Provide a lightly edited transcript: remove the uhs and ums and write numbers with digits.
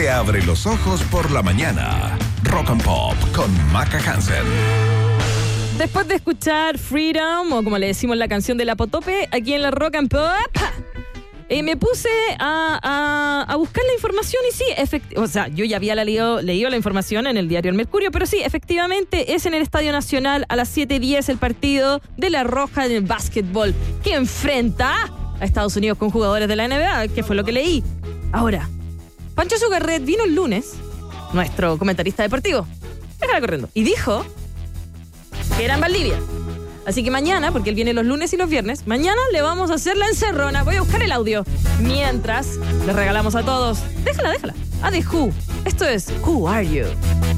te abre los ojos por la mañana. Rock and Pop con Maca Hansen. Después de escuchar Freedom, o como le decimos la canción de la Potope, aquí en la Rock and Pop, me puse a buscar la información y sí, yo ya había leído la información en el diario El Mercurio, pero sí, efectivamente es en el Estadio Nacional a las 7:10 el partido de La Roja en el básquetbol, que enfrenta a Estados Unidos con jugadores de la NBA, que fue lo que leí. Ahora, Pancho Sugarret vino el lunes, nuestro comentarista deportivo, déjala corriendo, y dijo que era en Valdivia. Así que mañana, porque él viene los lunes y los viernes, mañana le vamos a hacer la encerrona. Voy a buscar el audio. Mientras, les regalamos a todos, déjala, a The Who. Esto es Who Are You?